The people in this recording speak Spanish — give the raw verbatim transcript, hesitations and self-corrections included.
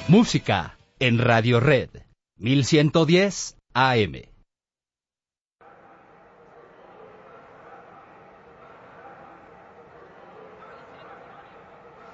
Música en Radio Red, mil ciento diez A M.